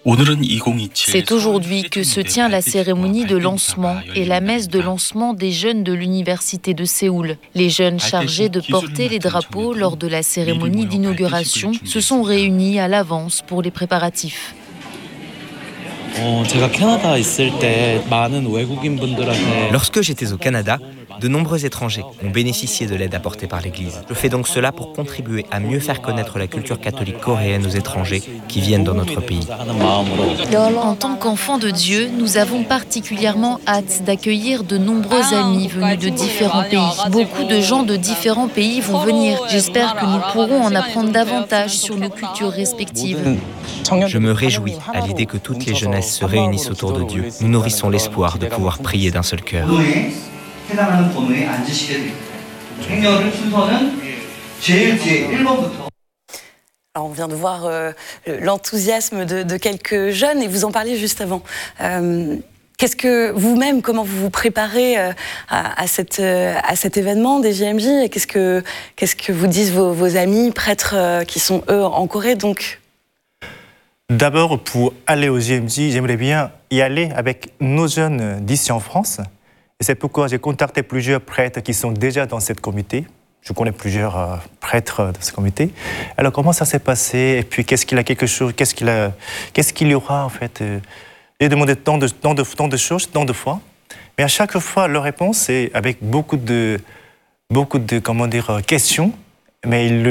C'est aujourd'hui que se tient la cérémonie de lancement et la messe de lancement des jeunes de l'université de Séoul. Les jeunes chargés de porter les drapeaux lors de la cérémonie d'inauguration se sont réunis à l'avance pour les préparatifs. Lorsque j'étais au Canada, de nombreux étrangers ont bénéficié de l'aide apportée par l'Église. Je fais donc cela pour contribuer à mieux faire connaître la culture catholique coréenne aux étrangers qui viennent dans notre pays. En tant qu'enfants de Dieu, nous avons particulièrement hâte d'accueillir de nombreux amis venus de différents pays. Beaucoup de gens de différents pays vont venir. J'espère que nous pourrons en apprendre davantage sur nos cultures respectives. Je me réjouis à l'idée que toutes les jeunesses se réunissent autour de Dieu. Nous nourrissons l'espoir de pouvoir prier d'un seul cœur. Alors on vient de voir l'enthousiasme de quelques jeunes et vous en parliez juste avant. Qu'est-ce que vous-même, comment vous vous préparez à cet événement des JMJ et qu'est-ce que vous disent vos amis prêtres qui sont eux en Corée donc? D'abord, pour aller aux JMJ, j'aimerais bien y aller avec nos jeunes d'ici en France. Et c'est pourquoi j'ai contacté plusieurs prêtres qui sont déjà dans ce comité. Je connais plusieurs prêtres de ce comité. Alors, comment ça s'est passé? Et puis, qu'est-ce qu'il y aura, en fait? J'ai demandé tant de choses, tant de fois. Mais à chaque fois, leur réponse est avec beaucoup de questions. Mais